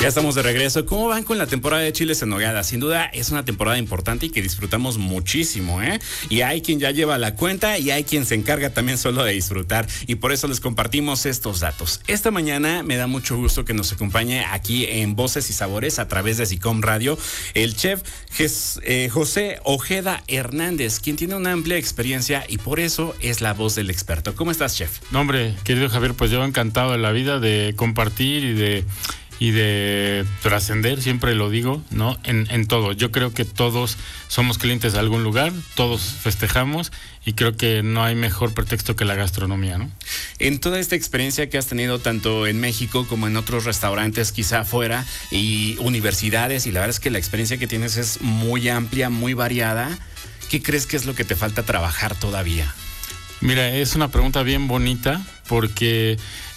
Ya estamos de regreso. ¿Cómo van con la temporada de chiles en nogada? Sin duda es una temporada importante y que disfrutamos muchísimo, ¿eh? Y hay quien ya lleva la cuenta y hay quien se encarga también solo de disfrutar. Y por eso les compartimos estos datos. Esta mañana me da mucho gusto que nos acompañe aquí en Voces y Sabores a través de SICOM Radio el chef José Ojeda Hernández, quien tiene una amplia experiencia y por eso es la voz del experto. ¿Cómo estás, chef? No, hombre, querido Javier, pues yo encantado de la vida de compartir y de trascender, siempre lo digo, ¿no? En todo. Yo creo que todos somos clientes de algún lugar, todos festejamos y creo que no hay mejor pretexto que la gastronomía, ¿no? En toda esta experiencia que has tenido tanto en México como en otros restaurantes, quizá afuera, y universidades, y la verdad es que la experiencia que tienes es muy amplia, muy variada, ¿qué crees que es lo que te falta trabajar todavía? Mira, es una pregunta bien bonita porque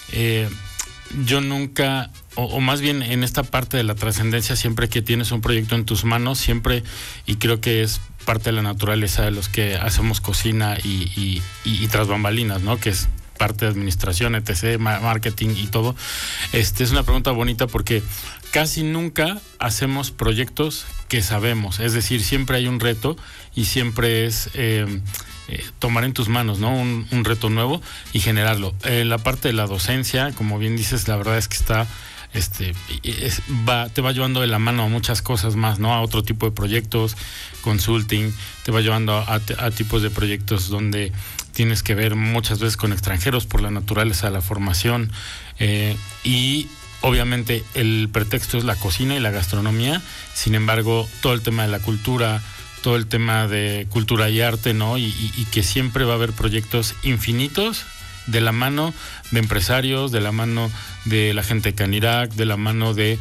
yo nunca... O más bien en esta parte de la trascendencia, siempre que tienes un proyecto en tus manos, siempre, y creo que es parte de la naturaleza de los que hacemos cocina y tras bambalinas, ¿no? Que es parte de administración, etc., marketing y todo. Es una pregunta bonita porque casi nunca hacemos proyectos que sabemos, es decir, siempre hay un reto y siempre es... tomar en tus manos, ¿no? Un reto nuevo y generarlo. La parte de la docencia, como bien dices, la verdad es que está... te va llevando de la mano a muchas cosas más, ¿no? A otro tipo de proyectos, consulting, te va llevando a tipos de proyectos donde tienes que ver muchas veces con extranjeros por la naturaleza de la formación y obviamente el pretexto es la cocina y la gastronomía. Sin embargo, todo el tema de la cultura, todo el tema de cultura y arte, ¿no? Y que siempre va a haber proyectos infinitos de la mano de empresarios, de la mano de la gente de Canirac, de la mano de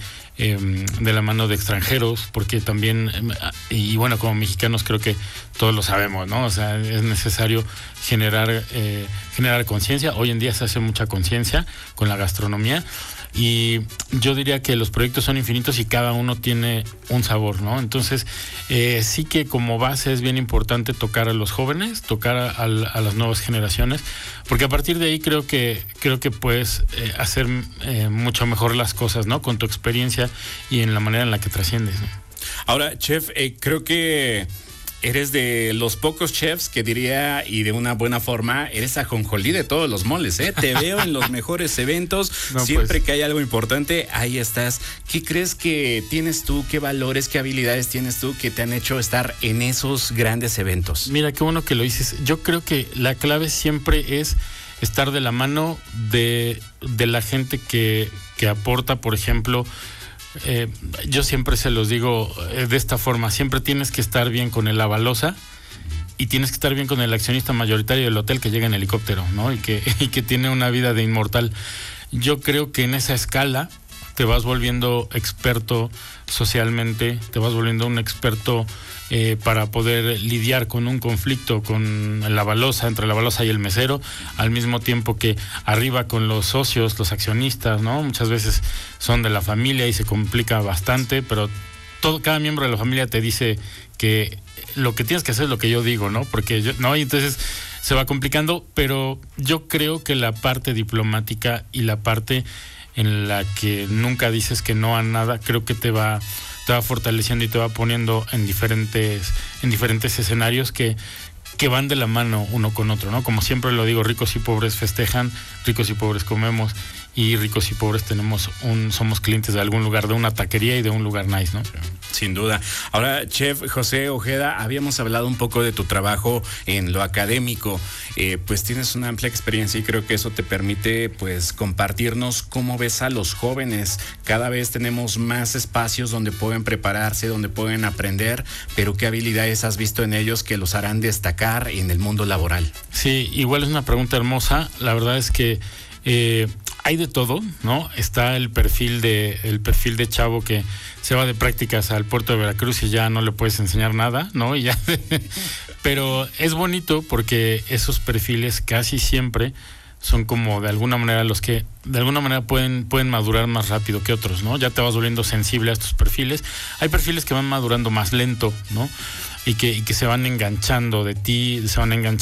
extranjeros, porque también, y bueno, como mexicanos creo que todos lo sabemos, ¿no? O sea, es necesario generar conciencia. Hoy en día se hace mucha conciencia con la gastronomía. Y yo diría que los proyectos son infinitos y cada uno tiene un sabor, ¿no? Entonces, sí que como base es bien importante tocar a los jóvenes, tocar a las nuevas generaciones, porque a partir de ahí creo que puedes hacer mucho mejor las cosas, ¿no? Con tu experiencia y en la manera en la que trasciendes, ¿no? Ahora, chef, creo que eres de los pocos chefs que diría, y de una buena forma, eres ajonjolí de todos los moles, ¿eh? Te veo en los mejores eventos, siempre que hay algo importante, ahí estás. ¿Qué crees que tienes tú, qué valores, qué habilidades tienes tú que te han hecho estar en esos grandes eventos? Mira, qué bueno que lo dices. Yo creo que la clave siempre es estar de la mano de la gente que aporta, por ejemplo... yo siempre se los digo de esta forma, siempre tienes que estar bien con el avalosa y tienes que estar bien con el accionista mayoritario del hotel que llega en helicóptero, ¿no? Y que tiene una vida de inmortal. Yo creo que en esa escala te vas volviendo experto socialmente, te vas volviendo un experto para poder lidiar con un conflicto con la balosa, entre la balosa y el mesero, al mismo tiempo que arriba con los socios, los accionistas, ¿no? Muchas veces son de la familia y se complica bastante, pero cada miembro de la familia te dice que lo que tienes que hacer es lo que yo digo, ¿no? Porque y entonces se va complicando, pero yo creo que la parte diplomática y la parte en la que nunca dices que no a nada, creo que te va fortaleciendo y te va poniendo en diferentes escenarios que van de la mano uno con otro, ¿no? Como siempre lo digo, ricos y pobres festejan, ricos y pobres comemos y ricos y pobres somos clientes de algún lugar, de una taquería y de un lugar nice, ¿no? Sin duda. Ahora, chef José Ojeda, habíamos hablado un poco de tu trabajo en lo académico, pues tienes una amplia experiencia y creo que eso te permite pues compartirnos cómo ves a los jóvenes. Cada vez tenemos más espacios donde pueden prepararse, donde pueden aprender, pero ¿qué habilidades has visto en ellos que los harán destacar en el mundo laboral? Sí, igual es una pregunta hermosa. La verdad es que hay de todo, ¿no? Está el perfil de chavo que se va de prácticas al puerto de Veracruz y ya no le puedes enseñar nada, ¿no? Y ya pero es bonito porque esos perfiles casi siempre son como de alguna manera los que de alguna manera pueden madurar más rápido que otros, ¿no? Ya te vas volviendo sensible a estos perfiles. Hay perfiles que van madurando más lento, ¿no? Y que se van enganchando de ti, se van enganchando